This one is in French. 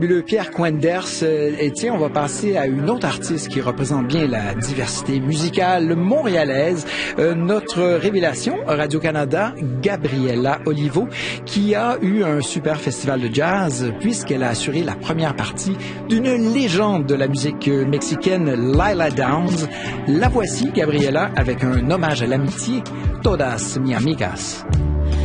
Le Pierre Quenders, et tiens, on va passer à une autre artiste qui représente bien la diversité musicale montréalaise, notre révélation Radio-Canada, Gabriela Olivo, qui a eu un super festival de jazz puisqu'elle a assuré la première partie d'une légende de la musique mexicaine, Lila Downs. La voici, Gabriela, avec un hommage à l'amitié, Todas mi amigas.